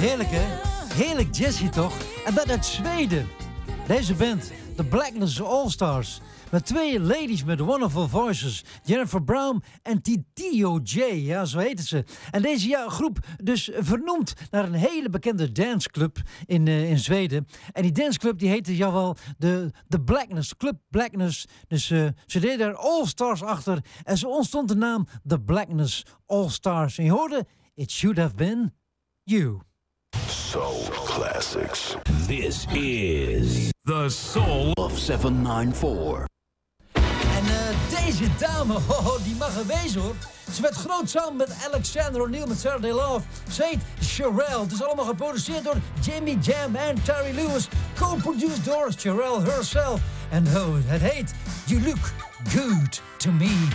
Heerlijk, hè? Heerlijk jazzy, toch? En dat uit Zweden. Deze band, The Blackness All-Stars. Met twee ladies met wonderful voices. Jennifer Brown en Titio J. Ja, zo heten ze. En deze groep dus vernoemd naar een hele bekende danceclub in Zweden. En die danceclub die heette jawel de Blackness, Club Blackness. Dus ze deden daar All-Stars achter. En zo ontstond de naam The Blackness All-Stars. En je hoorde, It Should Have Been You. Soul Classics. This is the Soul of 794. En deze dame, die mag er wezen hoor. Ze werd groot samen met Alexander O'Neal met Saturday Love. Ze heet Cherelle. Het is allemaal geproduceerd door Jimmy Jam en Terry Lewis. Co-produced door Cherelle herself. En het heet You Look Good To Me.